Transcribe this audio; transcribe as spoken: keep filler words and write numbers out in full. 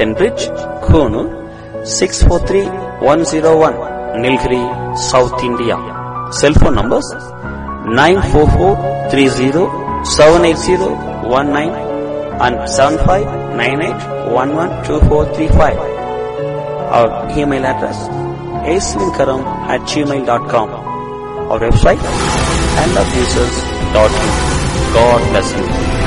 Tenbridge, Kunu, six four three one zero one, Nilgiri, South India. Cell phone numbers nine four four three zero seven eight zero one nine and seven five nine eight one one two four three five. Our email address aislinkaram at gmail dot com. Our website and of Jesus dot in. God bless you.